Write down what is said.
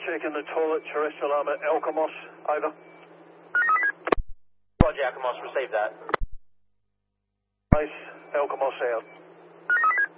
checking the toilet terrestrial arm at Alkimos, over. Roger, Alkimos, received that. Base, Alkimos out.